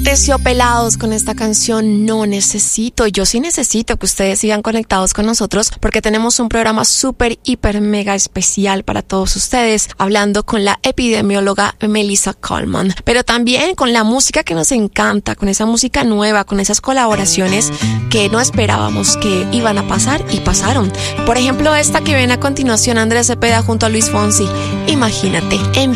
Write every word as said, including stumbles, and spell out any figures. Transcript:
Terciopelados con esta canción No Necesito. Yo sí necesito que ustedes sigan conectados con nosotros porque tenemos un programa súper, hiper, mega especial para todos ustedes, hablando con la epidemióloga Melissa Coleman, pero también con la música que nos encanta, con esa música nueva, con esas colaboraciones que no esperábamos que iban a pasar y pasaron. Por ejemplo, esta que ven a continuación, Andrés Cepeda junto a Luis Fonsi. Imagínate, en